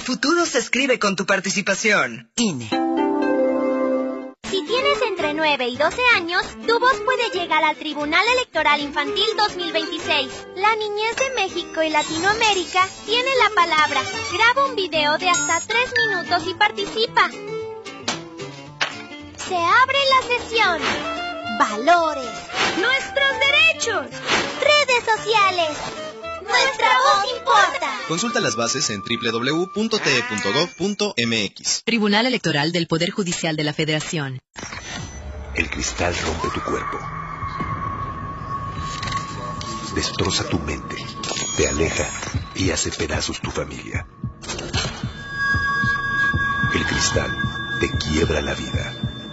futuro se escribe con tu participación. INE. Si tienes entre 9 y 12 años, tu voz puede llegar al Tribunal Electoral Infantil 2026. La niñez de México y Latinoamérica tiene la palabra. Graba un video de hasta 3 minutos y participa. Se abre la sesión. Valores. Nuestros derechos. Redes sociales. Nuestra voz importa. Consulta las bases en www.te.gov.mx. Tribunal Electoral del Poder Judicial de la Federación. El cristal rompe tu cuerpo. Destroza tu mente. Te aleja y hace pedazos tu familia. El cristal te quiebra la vida.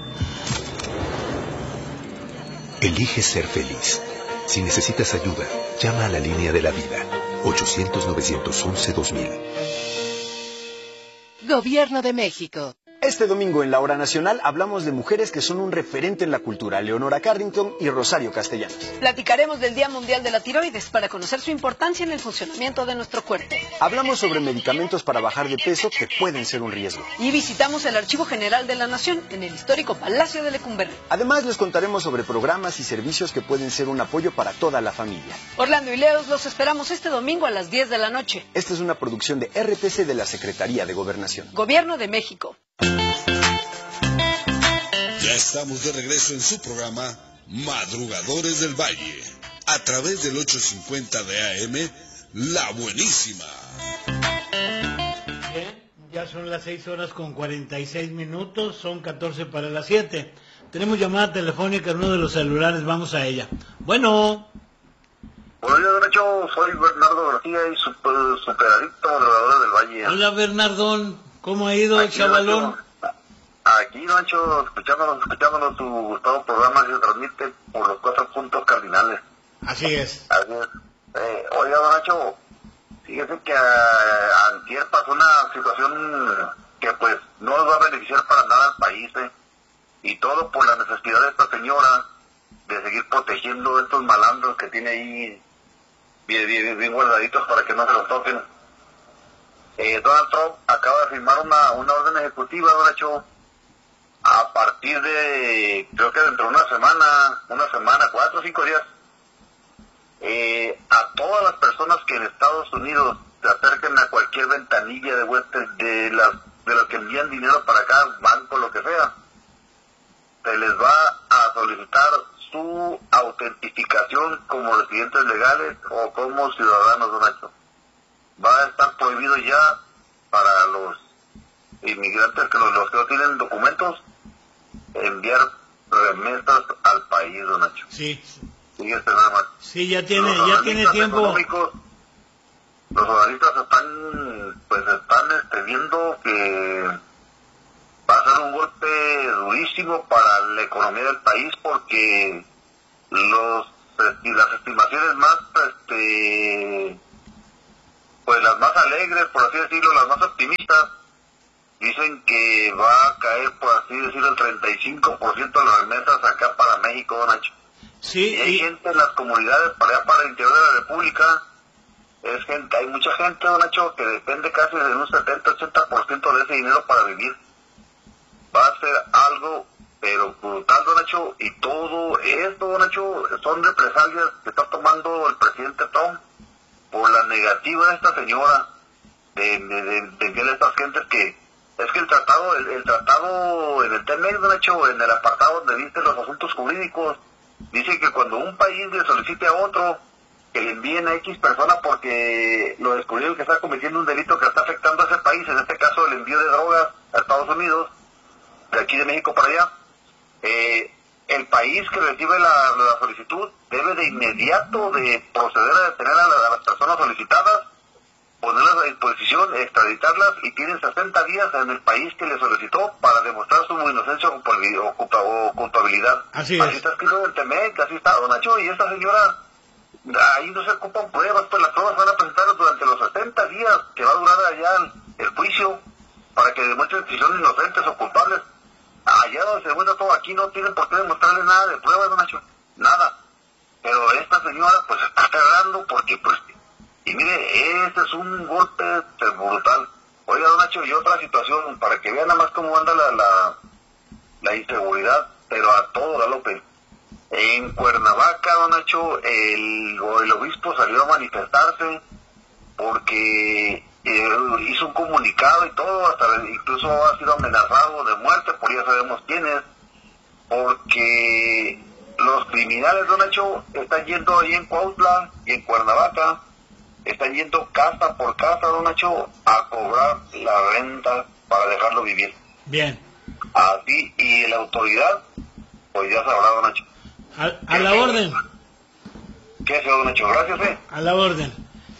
Elige ser feliz. Si necesitas ayuda, llama a la línea de la vida. 800-911-2000. Gobierno de México. Este domingo en la Hora Nacional hablamos de mujeres que son un referente en la cultura, Leonora Carrington y Rosario Castellanos. Platicaremos del Día Mundial de la Tiroides para conocer su importancia en el funcionamiento de nuestro cuerpo. Hablamos sobre medicamentos para bajar de peso que pueden ser un riesgo. Y visitamos el Archivo General de la Nación en el histórico Palacio de Lecumberri. Además les contaremos sobre programas y servicios que pueden ser un apoyo para toda la familia. Orlando y Leos los esperamos este domingo a las 10 de la noche. Esta es una producción de RTC de la Secretaría de Gobernación. Gobierno de México. Ya estamos de regreso en su programa Madrugadores del Valle, a través del 850 de AM, La Buenísima. Bien, ya son las 6:46, son 14 para las 7. Tenemos llamada telefónica en uno de los celulares, vamos a ella. Bueno. Buenos días, Don Nacho, soy Bernardo García y superadicto Madrugadores del Valle. Hola, Bernardón, ¿cómo ha ido el chavalón? Aquí, Nacho, escuchándonos tu gustado programa que se transmite por los 4 puntos cardinales. Así es. Oiga, Don Nacho, fíjese que antier pasó una situación que pues no nos va a beneficiar para nada al país, y todo por la necesidad de esta señora de seguir protegiendo a estos malandros que tiene ahí bien guardaditos para que no se los toquen. Donald Trump acaba de firmar una orden ejecutiva, Don Nacho, a partir de, creo que dentro de una semana, 4 o 5 días, a todas las personas que en Estados Unidos se acerquen a cualquier ventanilla de huestes de las que envían dinero para acá, banco, lo que sea, se les va a solicitar su autentificación como residentes legales o como ciudadanos, Don Nacho. Va a estar prohibido ya para los inmigrantes que los que no tienen documentos enviar remesas al país, Don Nacho. Sí. Nada más. Sí, ya tiene tiempo. Los analistas están viendo que va a ser un golpe durísimo para la economía del país, porque las estimaciones más pues las más alegres, por así decirlo, las más optimistas, dicen que va a caer, por así decirlo, el 35% de las remesas acá para México, Don Nacho. Sí, y hay gente en las comunidades para allá, para el interior de la República, hay mucha gente, Don Nacho, que depende casi de un 70-80% de ese dinero para vivir. Va a ser algo, pero brutal, Don Nacho, y todo esto, Don Nacho, son represalias que está tomando el presidente Trump por la negativa de esta señora de enviarle a estas gentes que es que el tratado en el TEMEC, Don Nacho, en el apartado donde dice los asuntos jurídicos, dice que cuando un país le solicite a otro que le envíen a X persona porque lo descubrieron que está cometiendo un delito que está afectando a ese país, en este caso el envío de drogas a Estados Unidos, de aquí de México para allá, el país que recibe la solicitud debe de inmediato de proceder a detener a las personas solicitadas, ponerlas a disposición, extraditarlas, y tienen 60 días en el país que le solicitó para demostrar su inocencia o culpabilidad. Así está escrito en el TEMEC, así está, Don Nacho, y esta señora, ahí no se ocupan pruebas, pues las pruebas van a presentarlas durante los 60 días que va a durar allá el juicio, para que demuestren si son inocentes o culpables. Allá donde se demuestra todo, aquí no tienen por qué demostrarle nada de pruebas, Don Nacho, nada. Pero esta señora pues está cagando porque pues, y mire, este es un golpe brutal. Oiga, don Nacho, y otra situación, para que vean nada más cómo anda la inseguridad, pero a todo galope. En Cuernavaca, don Nacho, el obispo salió a manifestarse porque hizo un comunicado y todo, hasta incluso ha sido amenazado de muerte, por ya sabemos quién es, porque los criminales, don Nacho, están yendo ahí en Cuautla y en Cuernavaca, están yendo casa por casa, don Nacho, a cobrar la renta para dejarlo vivir. Bien. Así, y la autoridad, pues ya sabrá, don Nacho. A la orden. ¿Qué es, don Nacho? Gracias, A la orden.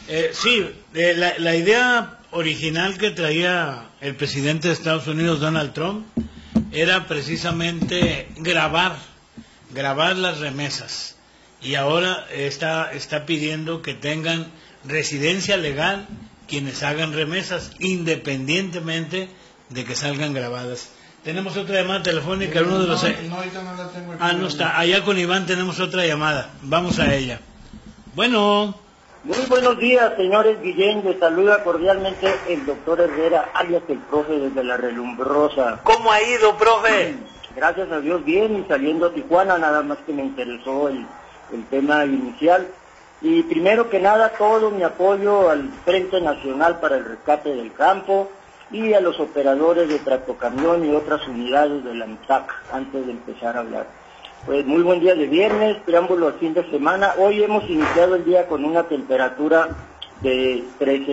La idea original que traía el presidente de Estados Unidos, Donald Trump, era precisamente grabar las remesas. Y ahora está pidiendo que tengan residencia legal quienes hagan remesas, independientemente de que salgan grabadas. Tenemos otra llamada telefónica, uno de los... No, ahorita no la tengo aquí. No está. Allá con Iván tenemos otra llamada. Vamos a ella. Bueno. Muy buenos días, señores Guillén. Les saluda cordialmente el doctor Herrera, alias el profe desde La Relumbrosa. ¿Cómo ha ido, profe? Gracias a Dios, bien, y saliendo a Tijuana, nada más que me interesó el tema inicial. Y primero que nada, todo mi apoyo al Frente Nacional para el Rescate del Campo y a los operadores de tractocamión y otras unidades de la MTAC, antes de empezar a hablar. Pues muy buen día de viernes, preámbulo al fin de semana. Hoy hemos iniciado el día con una temperatura de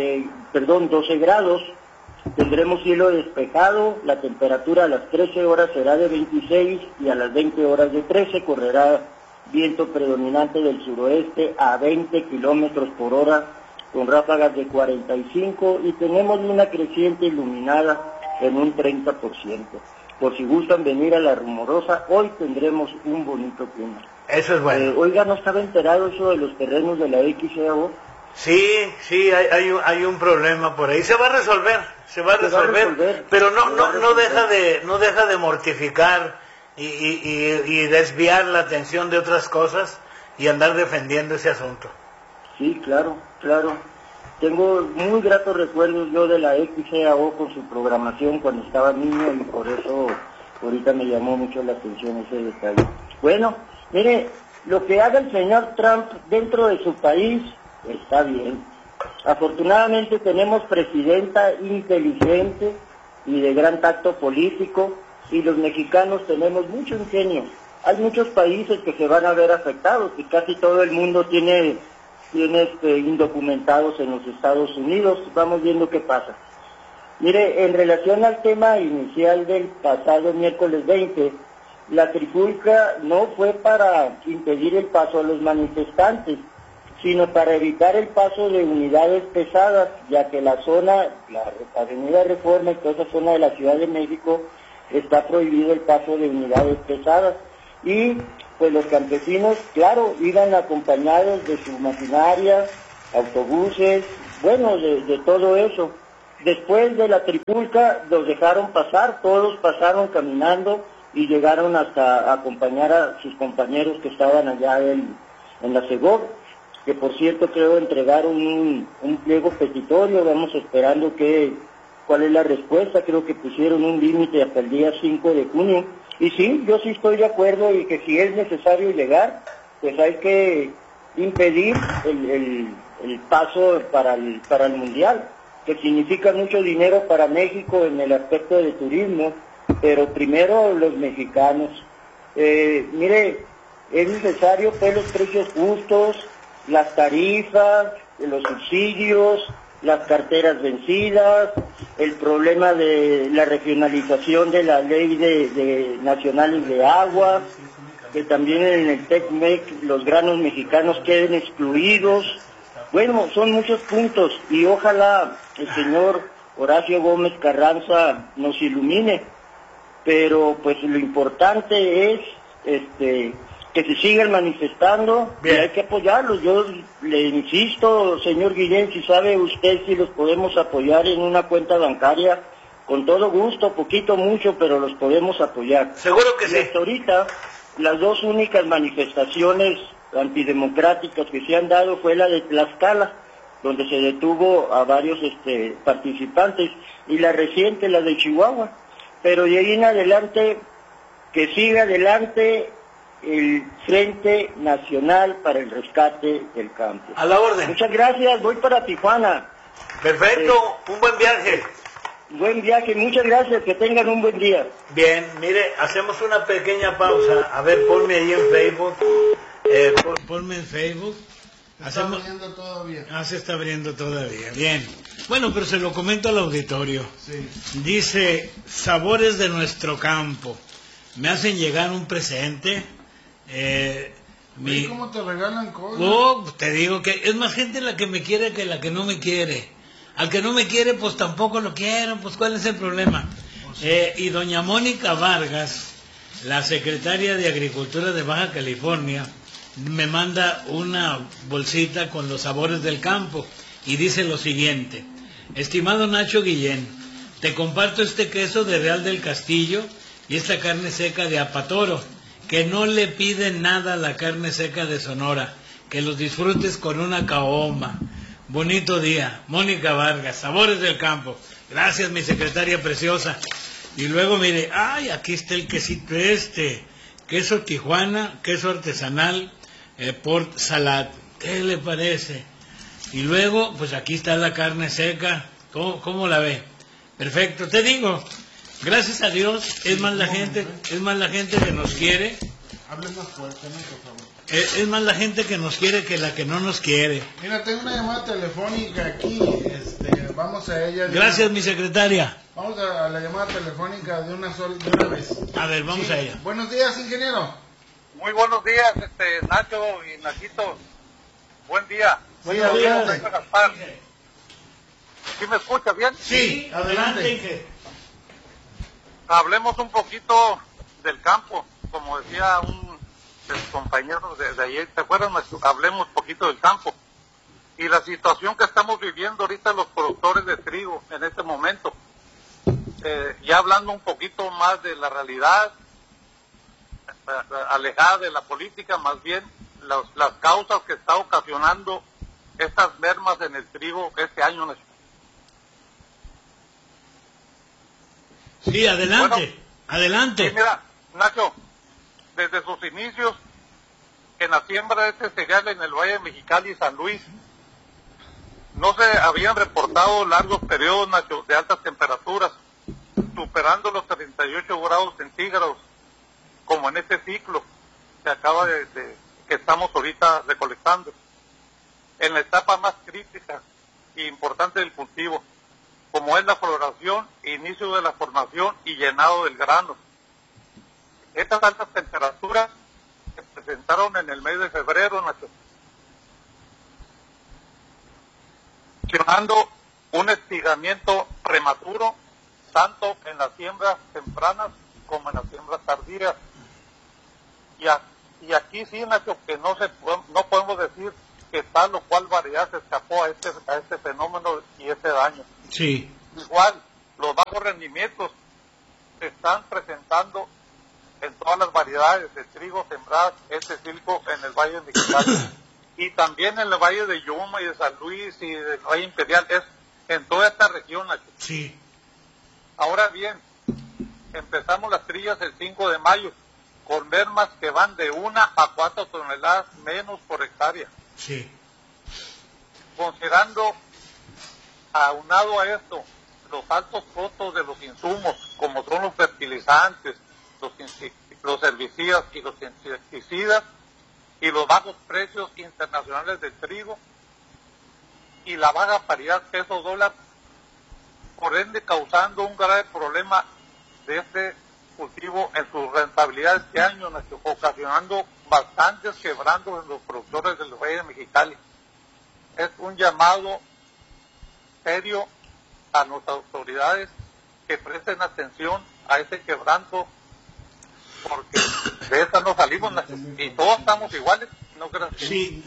12 grados. Tendremos cielo despejado, la temperatura a las 13 horas será de 26 y a las 20 horas de 13 correrá viento predominante del suroeste a 20 kilómetros por hora con ráfagas de 45 y tenemos luna creciente iluminada en un 30%. Por si gustan venir a La Rumorosa, hoy tendremos un bonito clima. Eso es bueno. Oiga, ¿no estaba enterado eso de los terrenos de la XEAO? Sí, hay un problema por ahí. Se va a resolver, pero no deja de mortificar y desviar la atención de otras cosas y andar defendiendo ese asunto. Sí, claro. Tengo muy gratos recuerdos yo de la XEAO con su programación cuando estaba niño y por eso ahorita me llamó mucho la atención ese detalle. Bueno, mire, lo que haga el señor Trump dentro de su país está bien. Afortunadamente tenemos presidenta inteligente y de gran tacto político y los mexicanos tenemos mucho ingenio. Hay muchos países que se van a ver afectados y casi todo el mundo tiene indocumentados en los Estados Unidos. Vamos viendo qué pasa. Mire, en relación al tema inicial del pasado miércoles 20, la trifulca no fue para impedir el paso a los manifestantes, sino para evitar el paso de unidades pesadas, ya que la zona, la Avenida Reforma y toda esa zona de la Ciudad de México, está prohibido el paso de unidades pesadas. Y pues los campesinos, claro, iban acompañados de su maquinaria, autobuses, bueno, de todo eso. Después de la trifulca los dejaron pasar, todos pasaron caminando y llegaron hasta acompañar a sus compañeros que estaban allá en la Segov, que por cierto creo entregaron un pliego petitorio. Vamos esperando cuál es la respuesta. Creo que pusieron un límite hasta el día 5 de junio. Y sí, yo sí estoy de acuerdo y que si es necesario llegar, pues hay que impedir el paso para el Mundial, que significa mucho dinero para México en el aspecto de turismo, pero primero los mexicanos. Mire, es necesario pues los precios justos, las tarifas, los subsidios, las carteras vencidas, el problema de la regionalización de la ley de nacionales de agua, que también en el TECMEC los granos mexicanos queden excluidos. Bueno, son muchos puntos y ojalá el señor Horacio Gómez Carranza nos ilumine, pero pues lo importante es que se sigan manifestando. Bien. Y hay que apoyarlos. Yo le insisto, señor Guillén, si sabe usted si los podemos apoyar en una cuenta bancaria, con todo gusto, poquito, mucho, pero los podemos apoyar. Seguro que sí. Hasta ahorita, las dos únicas manifestaciones antidemocráticas que se han dado fue la de Tlaxcala, donde se detuvo a varios participantes, y la reciente, la de Chihuahua. Pero de ahí en adelante, que siga adelante el Frente Nacional para el Rescate del Campo. A la orden. Muchas gracias, voy para Tijuana. Perfecto, un buen viaje. Buen viaje, muchas gracias, que tengan un buen día. Bien, mire, hacemos una pequeña pausa. A ver, ponme ahí en Facebook. Ponme en Facebook. Se está abriendo todavía. Se está abriendo todavía. Bien. Bueno, pero se lo comento al auditorio. Sí. Dice, sabores de nuestro campo. Me hacen llegar un presente. ¿Cómo te regalan cosas? Te digo que es más gente la que me quiere que la que no me quiere. Al que no me quiere, pues tampoco lo quiero. Pues ¿cuál es el problema? Y doña Mónica Vargas, la secretaria de Agricultura de Baja California, me manda una bolsita con los sabores del campo y dice lo siguiente: estimado Nacho Guillén, te comparto este queso de Real del Castillo y esta carne seca de Apatoro, que no le piden nada a la carne seca de Sonora, que los disfrutes con una caoma. Bonito día, Mónica Vargas, sabores del campo. Gracias, mi secretaria preciosa. Y luego mire, aquí está el quesito queso Tijuana, queso artesanal, Port Salat. ¿Qué le parece? Y luego, pues aquí está la carne seca. ¿Cómo la ve? Perfecto, te digo, gracias a Dios, es más la gente que nos quiere. Hable más fuerte, ¿no? Por favor. Es más la gente que nos quiere que la que no nos quiere. Mira, tengo una llamada telefónica aquí, vamos a ella. Gracias, mi secretaria. Vamos a la llamada telefónica de una vez. A ver, vamos a ella. Buenos días, ingeniero. Muy buenos días, Nacho y Nachito. Buen día. Buenos días. ¿Sí me escucha bien? Sí, adelante. Hablemos un poquito del campo, como decía un compañero de ayer, ¿te acuerdas? Hablemos un poquito del campo y la situación que estamos viviendo ahorita los productores de trigo en este momento. Ya hablando un poquito más de la realidad, alejada de la política, más bien las causas que está ocasionando estas mermas en el trigo este año. Sí, adelante, bueno, adelante. Sí, mira, Nacho, desde sus inicios en la siembra de este cereal en el Valle de Mexicali y San Luis, no se habían reportado largos periodos, Nacho, de altas temperaturas, superando los 38 grados centígrados, como en este ciclo que acaba que estamos ahorita recolectando, en la etapa más crítica e importante del cultivo, como es la floración, inicio de la formación y llenado del grano. Estas altas temperaturas se presentaron en el mes de febrero, Nacho, ocasionando un estigamiento prematuro, tanto en las siembras tempranas como en las siembras tardías. Y aquí sí, Nacho, que no podemos decir que tal o cual variedad se escapó a este fenómeno y este daño. Sí. Igual, los bajos rendimientos se están presentando en todas las variedades de trigo sembradas este ciclo en el Valle de Mexicali y también en el Valle de Yuma y de San Luis y del Valle Imperial, es en toda esta región aquí. Sí. Ahora bien, empezamos las trillas el 5 de mayo con mermas que van de 1 a 4 toneladas menos por hectárea. Sí. Considerando, aunado a esto, los altos costos de los insumos, como son los fertilizantes, los herbicidas y los insecticidas, y los bajos precios internacionales del trigo, y la baja paridad peso-dólar, por ende causando un grave problema de este cultivo en su rentabilidad este año, ocasionando bastantes quebrantos en los productores del Valle de Mexicali. Es un llamado serio a nuestras autoridades que presten atención a ese quebranto, porque de esta no salimos, y todos estamos iguales, ¿no crees? Sí.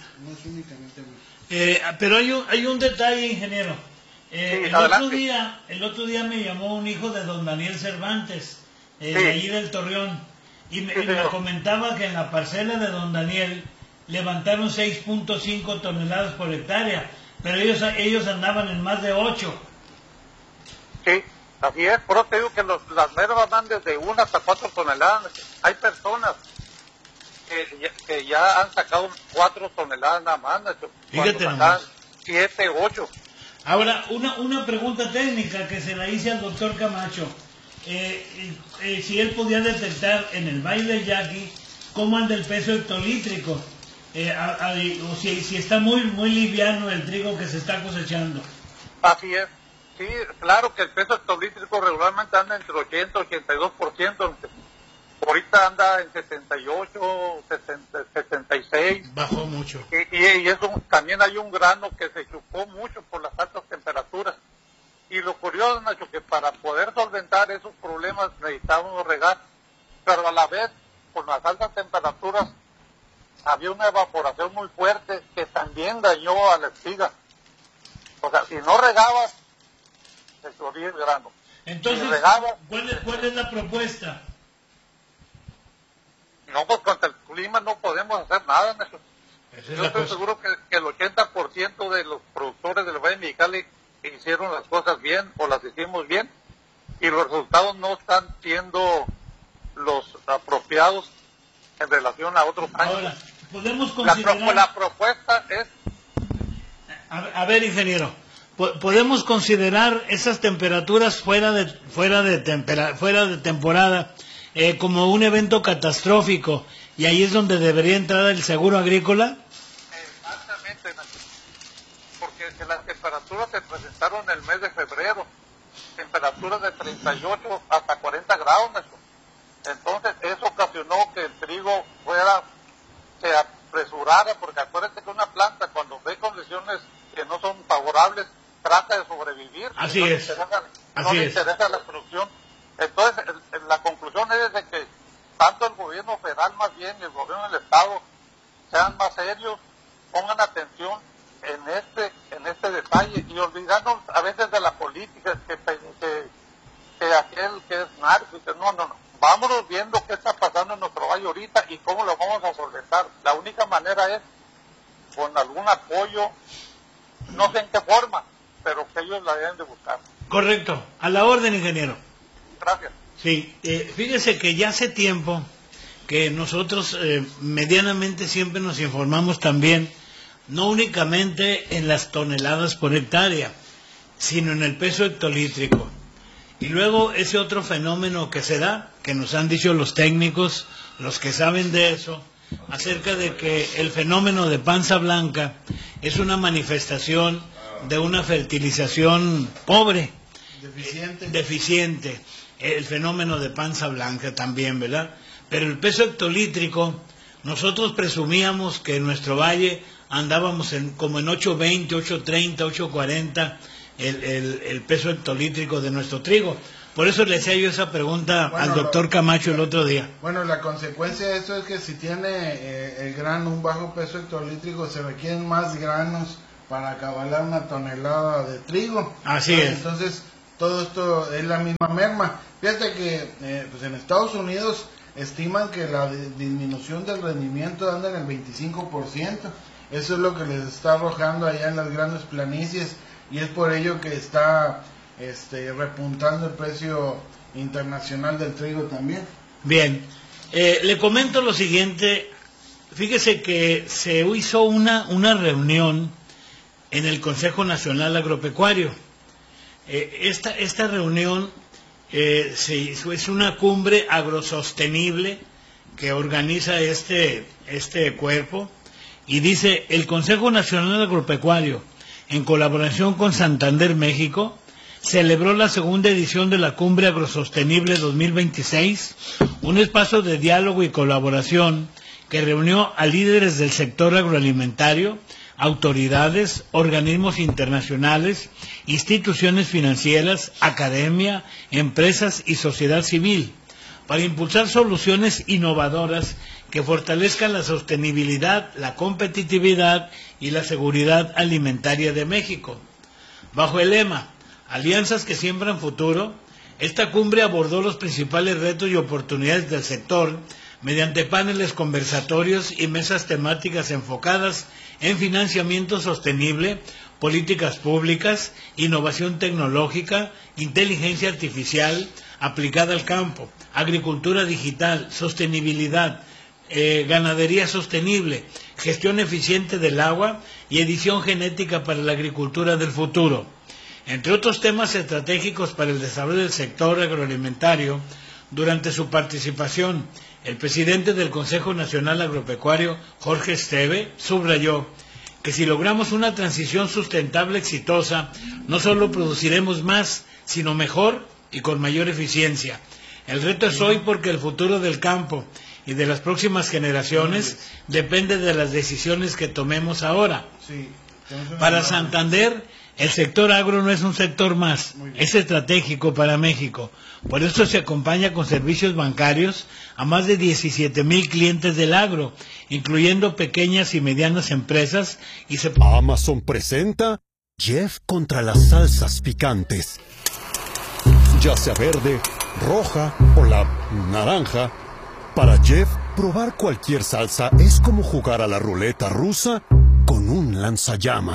Pero hay un detalle, ingeniero. El otro día me llamó un hijo de don Daniel Cervantes, de allí del Torreón, y me comentaba que en la parcela de don Daniel levantaron 6.5 toneladas por hectárea, Pero ellos andaban en más de 8. Sí, así es. Por eso te digo que las mermas van desde 1 hasta 4 toneladas. Hay personas que ya han sacado 4 toneladas nada más, Nacho. Fíjate nomás. 7, 8. Ahora, una pregunta técnica que se la hice al doctor Camacho. Si él podía detectar en el Valle del Yaqui cómo anda el peso hectolítrico, o si está muy liviano el trigo que se está cosechando. Así es. Sí, claro que el peso hectolítrico regularmente anda entre 80 y 82%. Ahorita anda en 78, 76. Bajó mucho. Y eso, también hay un grano que se chupó mucho por las altas temperaturas. Y lo curioso, Nacho, que para poder solventar esos problemas necesitábamos regar, pero a la vez, con las altas temperaturas, había una evaporación muy fuerte que también dañó a la espiga. O sea, si no regabas, se subía el grano. Entonces, si regabas, ¿cuál es la propuesta? No, pues contra el clima no podemos hacer nada, Nacho. Yo estoy seguro que el 80% de los productores del Valle de Mexicali hicieron las cosas bien o las hicimos bien y los resultados no están siendo los apropiados en relación a otros años. Ahora, podemos considerar... La propuesta es... A ver, ingeniero, ¿podemos considerar esas temperaturas fuera de temporada como un evento catastrófico y ahí es donde debería entrar el seguro agrícola? Exactamente, porque las temperaturas se presentaron en el mes de febrero, temperaturas de 38 hasta 40 grados, Nacho. Entonces eso ocasionó que el trigo se apresurara, porque acuérdate que una planta cuando ve condiciones que no son favorables trata de sobrevivir. Así es. No le interesa la producción. Entonces, la conclusión es de que tanto el gobierno federal más bien y el gobierno del estado sean más serios, pongan atención en este detalle y olvidarnos a veces de la política, que aquel que es narco, que no. Vámonos viendo qué está pasando en nuestro valle ahorita y cómo lo vamos a solventar. La única manera es con algún apoyo, no sé en qué forma, pero que ellos la deben de buscar. Correcto. A la orden, ingeniero. Gracias. Sí, fíjese que ya hace tiempo que nosotros medianamente siempre nos informamos también, no únicamente en las toneladas por hectárea, sino en el peso hectolítrico. Y luego ese otro fenómeno que se da, que nos han dicho los técnicos, los que saben de eso, acerca de que el fenómeno de panza blanca es una manifestación de una fertilización pobre, deficiente. El fenómeno de panza blanca también, ¿verdad? Pero el peso hectolítrico, nosotros presumíamos que en nuestro valle andábamos como en 8.20, 8.30, 8.40 el peso hectolítrico de nuestro trigo. Por eso le hacía yo esa pregunta al doctor Camacho el otro día. Bueno, la consecuencia de eso es que si tiene el grano un bajo peso hectolítrico, se requieren más granos para acabalar una tonelada de trigo. Así es. Entonces, todo esto es la misma merma. Fíjate que pues en Estados Unidos estiman que la disminución del rendimiento anda en el 25%. Eso es lo que les está arrojando allá en las grandes planicies y es por ello que está repuntando el precio internacional del trigo también. Bien, le comento lo siguiente. Fíjese que se hizo una reunión en el Consejo Nacional Agropecuario. Esta reunión se hizo, es una cumbre agrosostenible que organiza este cuerpo y dice: el Consejo Nacional Agropecuario, en colaboración con Santander México, celebró la segunda edición de la Cumbre Agrosostenible 2026, un espacio de diálogo y colaboración que reunió a líderes del sector agroalimentario, autoridades, organismos internacionales, instituciones financieras, academia, empresas y sociedad civil, para impulsar soluciones innovadoras que fortalezcan la sostenibilidad, la competitividad y la seguridad alimentaria de México. Bajo el lema Alianzas que siembran futuro, esta cumbre abordó los principales retos y oportunidades del sector mediante paneles conversatorios y mesas temáticas enfocadas en financiamiento sostenible, políticas públicas, innovación tecnológica, inteligencia artificial aplicada al campo, agricultura digital, sostenibilidad, ganadería sostenible, gestión eficiente del agua y edición genética para la agricultura del futuro. Entre otros temas estratégicos para el desarrollo del sector agroalimentario, durante su participación, el presidente del Consejo Nacional Agropecuario, Jorge Esteve, subrayó que si logramos una transición sustentable exitosa, no solo produciremos más, sino mejor y con mayor eficiencia. El reto es hoy porque el futuro del campo y de las próximas generaciones depende de las decisiones que tomemos ahora. Para Santander, el sector agro no es un sector más, es estratégico para México. Por eso se acompaña con servicios bancarios a más de 17,000 clientes del agro, incluyendo pequeñas y medianas empresas. Amazon presenta Jeff contra las salsas picantes. Ya sea verde, roja o la naranja, para Jeff, probar cualquier salsa es como jugar a la ruleta rusa con un lanzallamas.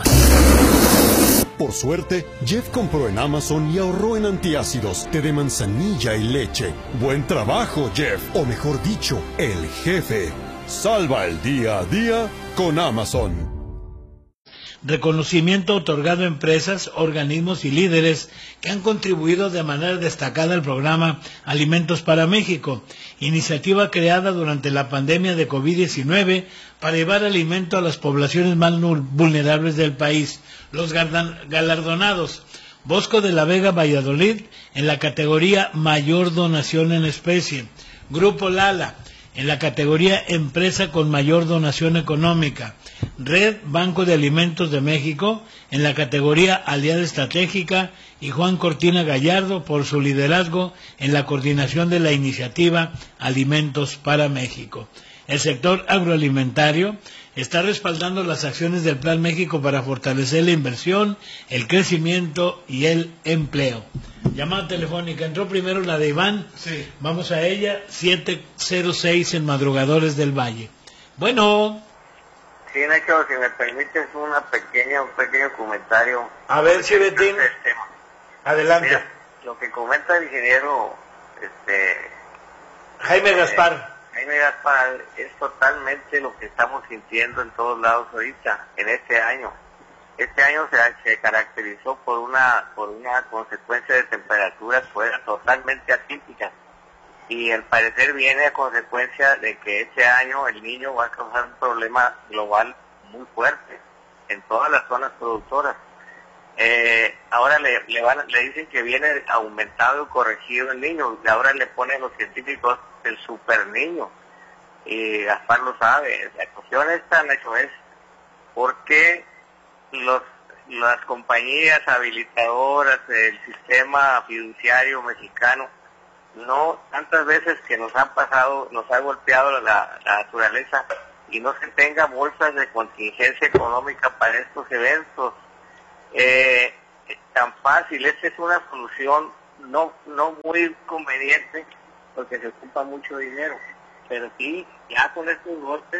Por suerte, Jeff compró en Amazon y ahorró en antiácidos, té de manzanilla y leche. Buen trabajo, Jeff, o mejor dicho, el jefe. Salva el día a día con Amazon. Reconocimiento otorgado a empresas, organismos y líderes que han contribuido de manera destacada al programa Alimentos para México, iniciativa creada durante la pandemia de COVID-19 para llevar alimento a las poblaciones más vulnerables del país. Los galardonados: Bosco de la Vega Valladolid en la categoría Mayor Donación en Especie, Grupo Lala en la categoría Empresa con Mayor Donación Económica, Red Banco de Alimentos de México en la categoría Aliada Estratégica y Juan Cortina Gallardo por su liderazgo en la coordinación de la iniciativa Alimentos para México. El sector agroalimentario está respaldando las acciones del Plan México para fortalecer la inversión, el crecimiento y el empleo. Llamada telefónica, entró primero la de Iván, sí. Vamos a ella, 706 en Madrugadores del Valle. Bueno. Sí, Nacho, si me permites un pequeño comentario. A ver, Chivetín, adelante. Mira, lo que comenta el ingeniero Jaime Gaspar. Jaime Gaspar es totalmente lo que estamos sintiendo en todos lados ahorita, en este año. Este año se caracterizó por una consecuencia de temperaturas fuera totalmente atípicas, y al parecer viene a consecuencia de que este año el Niño va a causar un problema global muy fuerte en todas las zonas productoras. Ahora le dicen que viene aumentado y corregido el Niño, y ahora le ponen los científicos el super Niño, y Gaspar lo sabe. La cuestión esta, Nacho, es por qué las compañías habilitadoras, el sistema fiduciario mexicano, no tantas veces que nos ha golpeado la naturaleza, y no se tenga bolsas de contingencia económica para estos eventos. Tan fácil, esta es una solución no muy conveniente porque se ocupa mucho dinero, pero sí, ya con estos golpes,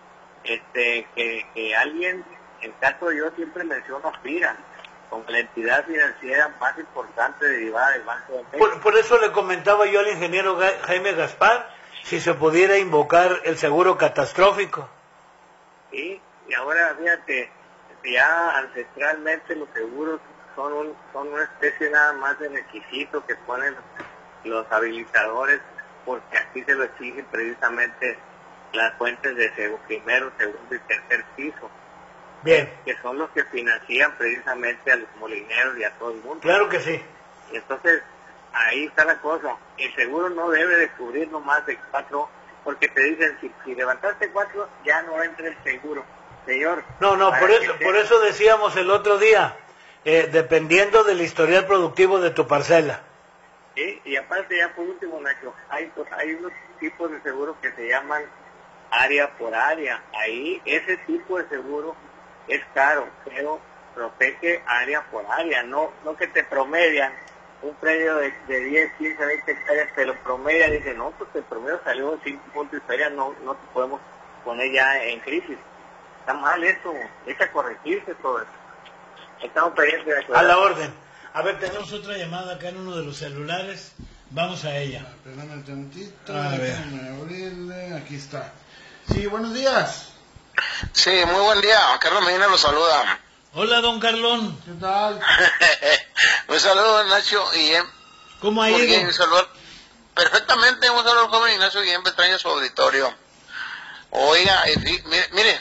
que alguien, en caso yo siempre menciono FIRA, como la entidad financiera más importante derivada del Banco de México. Por eso le comentaba yo al ingeniero Jaime Gaspar si se pudiera invocar el seguro catastrófico. Sí, y ahora fíjate, ya ancestralmente los seguros son una especie nada más de requisito que ponen los habilitadores, porque aquí se lo exigen precisamente las fuentes de primero, segundo y tercer piso. Bien. Que son los que financian precisamente a los molineros y a todo el mundo. Claro que sí. Y entonces, ahí está la cosa. El seguro no debe de cubrir no más de 4, porque te dicen, si levantaste 4, ya no entra el seguro. Señor. No, por eso decíamos el otro día, dependiendo del historial productivo de tu parcela. Sí, y aparte ya por último, Nacho, hay unos tipos de seguros que se llaman área por área. Ahí ese tipo de seguro es caro, pero protege área por área, no que te promedian un predio de 10, 15, 20 hectáreas, te lo promedia, dice, no, pues el promedio salió en 5 puntos y feria, no te podemos poner ya en crisis. Está mal eso, hay que corregirse todo eso. Estamos pendientes de A la orden. A ver, tenemos otra llamada acá en uno de los celulares. Vamos a ella. Espérame un tantito. A ver. Déjame abrirle. Aquí está. Sí, buenos días. Sí, muy buen día. Carlos Medina lo saluda. Hola, don Carlón. ¿Qué tal? Un saludo, Nacho Guillén. ¿Cómo ha ido? Un saludo. Perfectamente, un saludo al joven Ignacio Guillén Beltrán y a su auditorio. Oiga, mire,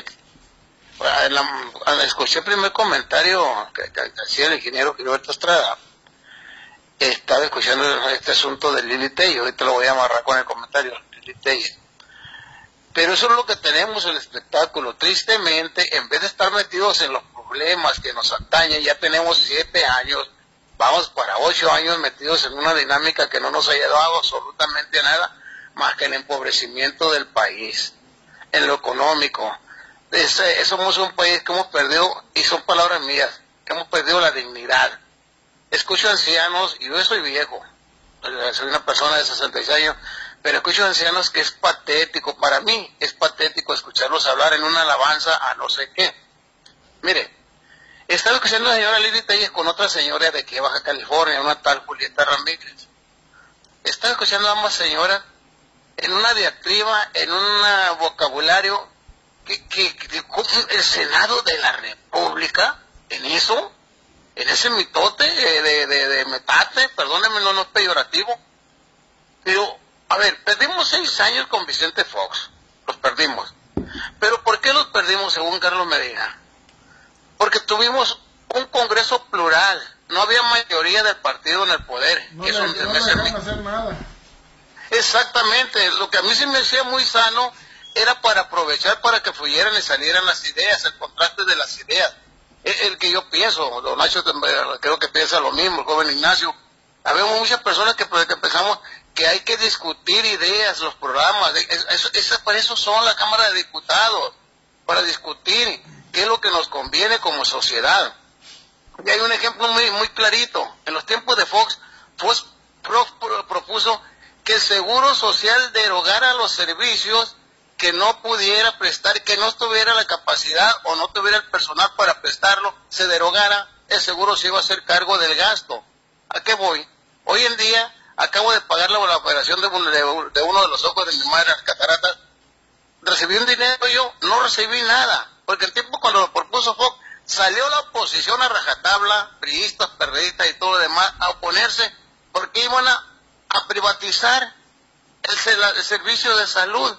escuché el primer comentario que hacía el ingeniero Gilberto Estrada. Estaba escuchando este asunto de Lili Telle, ahorita lo voy a amarrar con el comentario de Lili Telle. Pero eso es lo que tenemos el espectáculo. Tristemente, en vez de estar metidos en los problemas que nos atañen, ya tenemos 7 años, vamos para 8 años metidos en una dinámica que no nos ha llevado absolutamente a nada, más que el empobrecimiento del país, en lo económico. Somos un país que hemos perdido, y son palabras mías, que hemos perdido la dignidad. Escucho ancianos, y yo soy viejo, soy una persona de 66 años, pero escucho ancianos que es patético, para mí es patético escucharlos hablar en una alabanza a no sé qué. Mire, estaba escuchando a la señora Lili Telles con otra señora de aquí de Baja California, una tal Julieta Ramírez. Estaba escuchando a ambas señoras en una diatriba, en un vocabulario que el Senado de la República, en eso, en ese mitote de metate, perdónenme, no es peyorativo, pero, a ver, perdimos 6 años con Vicente Fox, los perdimos, pero ¿por qué los perdimos según Carlos Medina? Porque tuvimos un Congreso plural, no había mayoría del partido en el poder. No dejaron hacer nada. Exactamente, lo que a mí se me decía muy sano era para aprovechar para que fluyeran y salieran las ideas, el contraste de las ideas. El que yo pienso, don Nacho creo que piensa lo mismo, el joven Ignacio. Habemos muchas personas que pensamos que hay que discutir ideas, los programas, para eso son la Cámara de Diputados, para discutir qué es lo que nos conviene como sociedad. Y hay un ejemplo muy clarito. En los tiempos de Fox propuso que el Seguro Social derogara los servicios que no pudiera prestar, que no tuviera la capacidad o no tuviera el personal para prestarlo, se derogara, el seguro se iba a hacer cargo del gasto. ¿A qué voy? Hoy en día acabo de pagar la operación de uno de los ojos de mi madre, las cataratas. Recibí un dinero, yo no recibí nada, porque el tiempo cuando lo propuso Fox, salió la oposición a rajatabla, priistas, perredistas y todo lo demás, a oponerse, porque iban a privatizar el servicio de salud.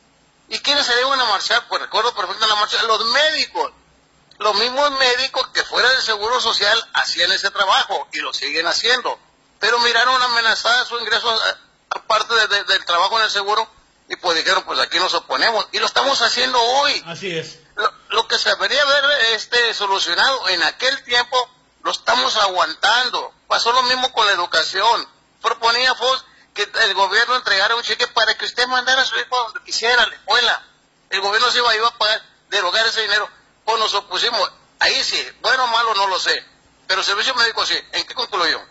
¿Y quiénes se iban a marchar? Pues recuerdo perfectamente la marcha, los médicos. Los mismos médicos que fuera del Seguro Social hacían ese trabajo y lo siguen haciendo. Pero miraron amenazada su ingreso aparte del trabajo en el seguro y pues dijeron, pues aquí nos oponemos. Y lo estamos haciendo hoy. Así es. Lo que se debería haber solucionado en aquel tiempo, lo estamos aguantando. Pasó lo mismo con la educación. Proponía Fox que el gobierno entregara un cheque para que usted mandara a su hijo donde quisiera, a la escuela. El gobierno se iba a pagar, derogar ese dinero. Pues nos opusimos. Ahí sí, bueno o malo no lo sé. Pero el servicio médico sí. ¿En qué concluyó?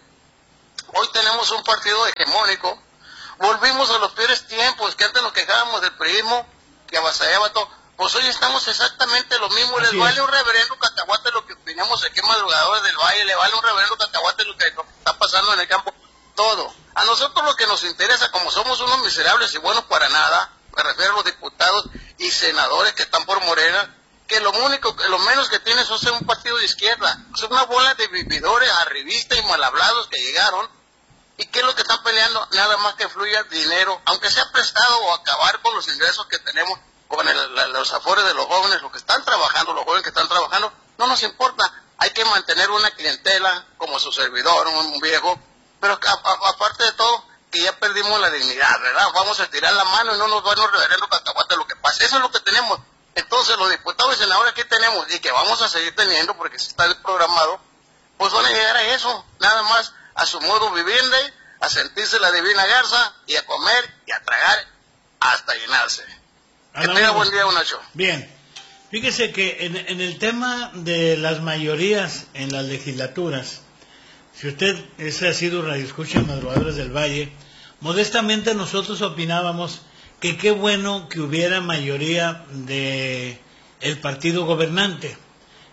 Hoy tenemos un partido hegemónico. Volvimos a los peores tiempos, que antes nos quejábamos del priismo, que avasallaba todo. Pues hoy estamos exactamente lo mismo. Les vale un reverendo cacahuate lo que opinamos aquí en Madrugadores del Valle, le vale un reverendo cacahuate lo que está pasando en el campo. Todo. A nosotros lo que nos interesa, como somos unos miserables y buenos para nada, me refiero a los diputados y senadores que están por Morena, que lo menos que tienen son un partido de izquierda, son una bola de vividores, arribistas y mal hablados que llegaron, y ¿qué es lo que están peleando? Nada más que fluya dinero, aunque sea prestado o acabar con los ingresos que tenemos, con los afores de los jóvenes, los que están trabajando, los jóvenes que están trabajando, no nos importa, hay que mantener una clientela como su servidor, un viejo, pero aparte de todo, que ya perdimos la dignidad, ¿verdad? Vamos a tirar la mano y no nos van a reverendo cacahuate lo que pasa. Eso es lo que tenemos. Entonces, los diputados y senadores que tenemos y que vamos a seguir teniendo porque se está programado, pues van a llegar a eso, nada más a su modo vivienda, a sentirse la divina garza y a comer y a tragar hasta llenarse. Que tenga buen día, Nacho. Bien. Fíjese que en el tema de las mayorías en las legislaturas, si usted ha sido radioescucha en Madrugadores del Valle, modestamente nosotros opinábamos que qué bueno que hubiera mayoría de el partido gobernante,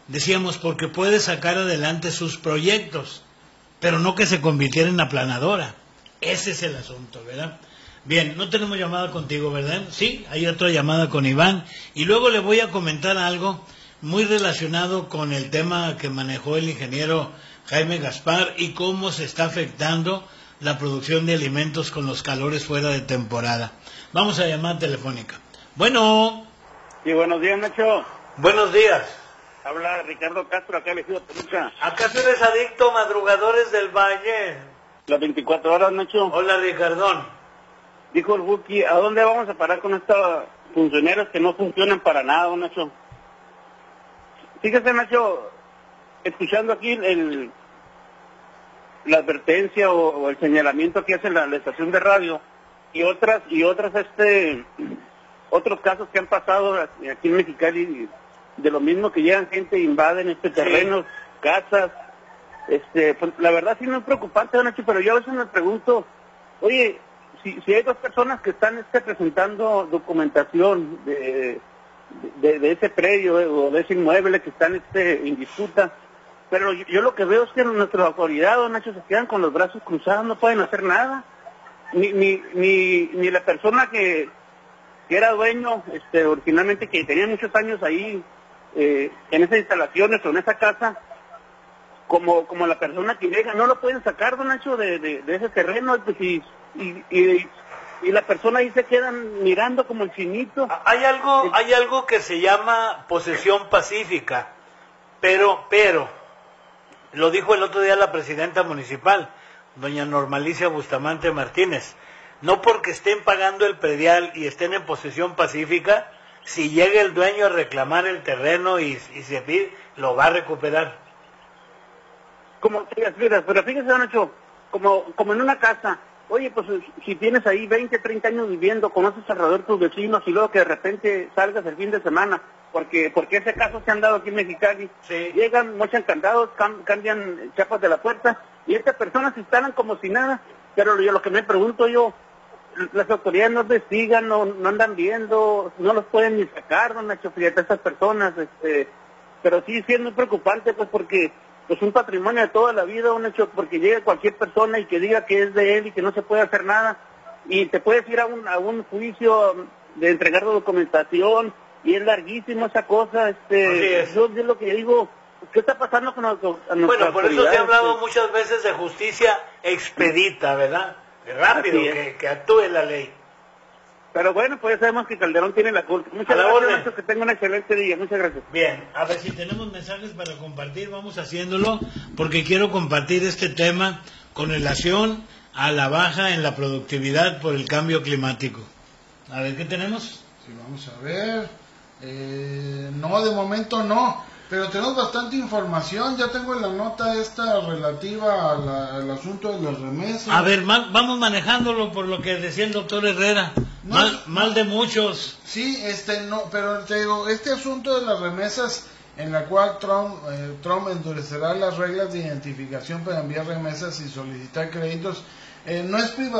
Decíamos, porque puede sacar adelante sus proyectos, pero no que se convirtiera en aplanadora. Ese es el asunto, ¿verdad? Bien, no tenemos llamada contigo, ¿verdad? Sí, hay otra llamada con Iván. Y luego le voy a comentar algo muy relacionado con el tema que manejó el ingeniero Jaime Gaspar y cómo se está afectando la producción de alimentos con los calores fuera de temporada. Vamos a llamar telefónica. Bueno. Sí, buenos días, Nacho. Buenos días. Habla Ricardo Castro, acá elegido Toluca. ¿Acaso eres adicto a Madrugadores del Valle? Las 24 horas, Nacho. Hola, Ricardón. Dijo el Buki, ¿a dónde vamos a parar con estos funcionarios que no funcionan para nada, Nacho? Fíjese, Nacho, escuchando aquí la advertencia o el señalamiento que hace la estación de radio y otros casos que han pasado aquí en Mexicali de lo mismo, que llegan gente, invaden terrenos, casas, pues, la verdad sí no es preocupante, Nacho, pero yo a veces me pregunto, oye, si hay dos personas que están presentando documentación de ese predio o de ese inmueble que están en disputa, pero yo lo que veo es que nuestras autoridades, Nacho, se quedan con los brazos cruzados, no pueden hacer nada, ni la persona que era dueño, originalmente, que tenía muchos años ahí en esas instalaciones o en esa casa, como la persona que llega, no lo pueden sacar, don Nacho, de ese terreno, pues, y la persona ahí se quedan mirando como el chinito. Hay algo que se llama posesión pacífica, pero lo dijo el otro día la presidenta municipal, doña Normalicia Bustamante Martínez, no porque estén pagando el predial y estén en posesión pacífica, si llega el dueño a reclamar el terreno y se pide, lo va a recuperar. Pero fíjese, don Nacho, como en una casa, oye, pues si tienes ahí 20, 30 años viviendo, conoces alrededor de tus vecinos y luego que de repente salgas el fin de semana, porque ese caso se han dado aquí en Mexicali, llegan, mochan candados, cambian chapas de la puerta y estas personas se instalan como si nada, pero lo que me pregunto yo, las autoridades no investigan, no andan viendo, no los pueden ni sacar, don Nacho, fíjate, estas personas, pero sí es muy preocupante, pues porque pues un patrimonio de toda la vida, un hecho, porque llega cualquier persona y que diga que es de él y que no se puede hacer nada, y te puedes ir a un juicio de entregar documentación, y es larguísimo esa cosa, yo es lo que digo, ¿qué está pasando con nuestra Bueno, por eso se ha hablado muchas veces de justicia expedita, ¿verdad? Rápido, que actúe la ley. Pero bueno, pues ya sabemos que Calderón tiene la culpa. Muchas gracias, que tenga un excelente día. Muchas gracias. Bien, a ver si tenemos mensajes para compartir, vamos haciéndolo, porque quiero compartir este tema con relación a la baja en la productividad por el cambio climático. A ver, ¿qué tenemos? Sí, vamos a ver. No, de momento no, pero tenemos bastante información. Ya tengo la nota esta relativa al asunto de las remesas. A ver, vamos manejándolo por lo que decía el doctor Herrera. Mal de muchos. Sí, no, pero te digo, este asunto de las remesas, en la cual Trump endurecerá las reglas de identificación para enviar remesas y solicitar créditos, no es